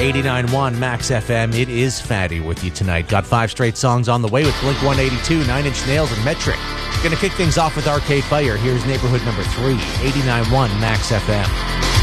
89.1 Max FM. It is Fatty with you tonight. Got 5 straight songs on the way with Blink 182, 9 Inch Nails, and Metric. Gonna kick things off with Arcade Fire. Here's Neighborhood number 3, 89.1 Max FM.